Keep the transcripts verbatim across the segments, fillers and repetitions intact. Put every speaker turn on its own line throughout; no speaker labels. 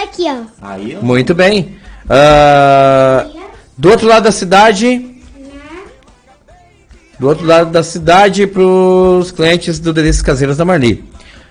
aqui, ó.
Aí, ó.
Muito bem. Uh, do outro lado da cidade... Do outro lado da cidade, para os clientes do Delícias Caseiras da Marli.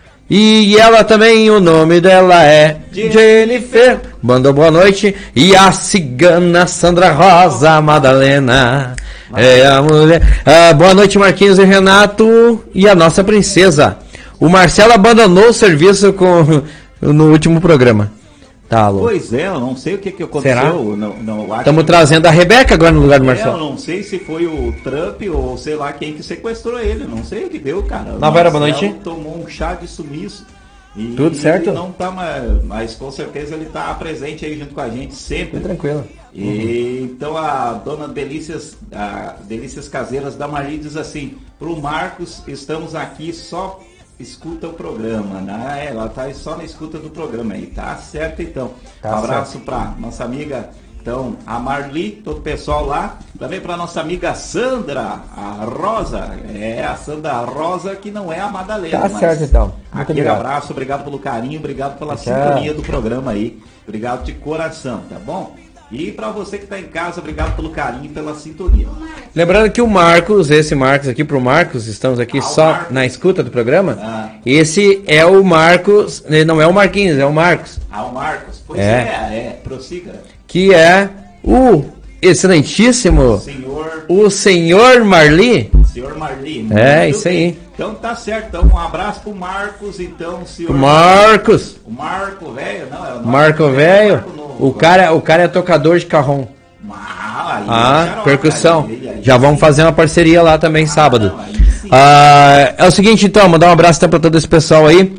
E ela também, o nome dela é Jennifer. Mandou boa noite. E a cigana Sandra Rosa Madalena. É a mulher. Ah, boa noite, Marquinhos e Renato. E a nossa princesa. O Marcelo abandonou o serviço com, no último programa. Tá, louco.
Pois é, eu não sei o que, que aconteceu.
Será?
Não, não,
Estamos trazendo a Rebeca agora no lugar do
é,
Marcelo.
eu não sei se foi o Trump ou sei lá quem que sequestrou ele. Não sei o que deu, cara.
Nova Era, boa noite.
Tomou um chá de sumiço. E
tudo certo?
Ele não tá mais, mas com certeza ele tá presente aí junto com a gente sempre.
Bem tranquilo.
E uhum. Então a dona Delícias, a Delícias Caseiras da Marli diz assim: pro Marcos, estamos aqui só escuta o programa, né? Ela tá só na escuta do programa aí, tá certo então.
Tá
um abraço
certo.
Pra nossa amiga, então, a Marli, todo o pessoal lá, também pra nossa amiga Sandra, a Rosa, é a Sandra Rosa que não é a Madalena.
Tá certo então. Muito
aquele
obrigado.
abraço, obrigado pelo carinho, obrigado pela
Tchau.
sintonia do programa aí, obrigado de coração, tá bom? E para você que está em casa, obrigado pelo carinho e pela sintonia.
Lembrando que o Marcos, esse Marcos aqui pro Marcos, estamos aqui
ah,
só
Marcos.
na escuta do programa.
Ah.
Esse é o Marcos, ele não é o Marquinhos, é o Marcos.
Ah, o Marcos. Pois
É.
é, é, prossiga.
Que é o excelentíssimo,
Senhor,
o senhor Marli.
senhor Marli.
É,
Muito
isso
bem.
aí.
Então tá certo, então um abraço pro Marcos, então, senhor.
O Marcos,
O Marco velho, não, é o nome
Marco
dele,
velho,
Marco Novo.
o cara, o cara é tocador de carrom.
Ah, aí,
Ah,
xarope,
percussão.
aí, aí,
Já
aí,
vamos
sim.
fazer uma parceria lá também sábado.
Não, aí sim.
Ah, é o seguinte, então, mandar um abraço então para todo esse pessoal aí.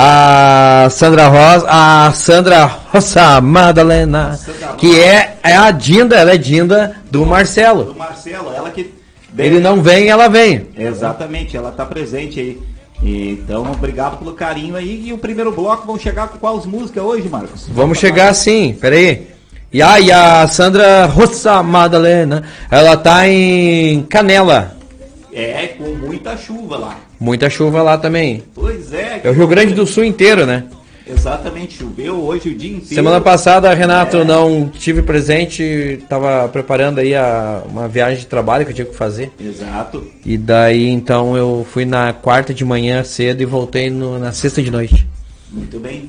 A Sandra Rosa, a Sandra Rosa Madalena,
Sandra
que é, é a Dinda, ela é Dinda do Marcelo.
Do Marcelo, ela que...
Ele não vem, ela vem.
Exatamente, ela tá presente aí. Então, obrigado pelo carinho aí. E o primeiro bloco, vamos chegar com quais músicas hoje, Marcos?
Vamos chegar sim, peraí. E a, e a Sandra Rosa Madalena, ela tá em Canela.
É, com muita chuva lá.
Muita chuva lá também.
Pois é.
É o Rio Grande do Sul inteiro, né?
Exatamente, choveu hoje o dia inteiro.
Semana passada, Renato,
É.
não tive presente, tava preparando aí a, uma viagem de trabalho que eu tinha que fazer.
Exato.
E daí, então, eu fui na quarta de manhã cedo e voltei no, na sexta de noite.
Muito bem.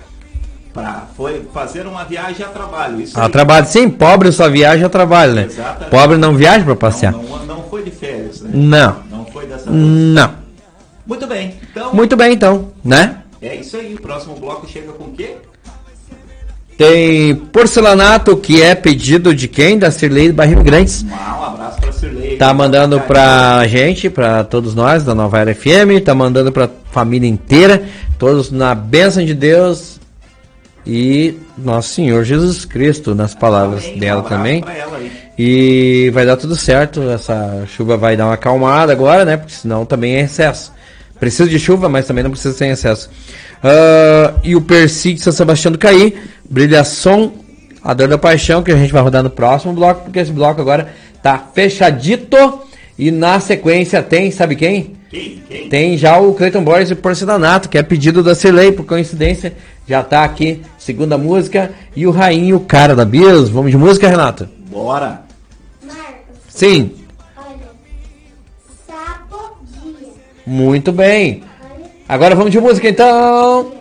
Pra, foi fazer uma viagem a trabalho. Isso
A
aí.
trabalho, sim, pobre só viaja a trabalho, né?
Exatamente.
Pobre não viaja pra passear.
Não, não, não foi de férias, né?
Não.
Não foi dessa vez.
Não.
Muito bem. Então,
Muito bem, então, né?
é isso aí. O próximo bloco chega com o quê?
Tem porcelanato, que é pedido de quem? Da Cirlei Barril Grandes.
Um abraço pra Sirlei.
Tá mandando pra gente, pra todos nós da Nova Era F M, tá mandando pra família inteira, todos na bênção de Deus e Nosso Senhor Jesus Cristo, nas palavras
Amém.
dela
Um abraço
também.
pra ela aí.
E vai dar tudo certo, essa chuva vai dar uma acalmada agora, né? Porque senão também é excesso. Precisa de chuva, mas também não precisa ser em excesso. Uh, e o Percy de São Sebastião do Caí, Brilhação, A Dor da Paixão, que a gente vai rodar no próximo bloco, porque esse bloco agora tá fechadito. E na sequência tem, sabe quem?
Quem? Quem?
Tem já o Cleiton Borges e o Porcelanato, que é pedido da Cirlei, por coincidência, já tá aqui, segunda música. E o Rainho, o cara da Bis. Vamos de música, Renato?
Bora.
Marcos,
Sim.
olha. Sapo dia.
Muito bem.
Olha.
Agora vamos de música, então.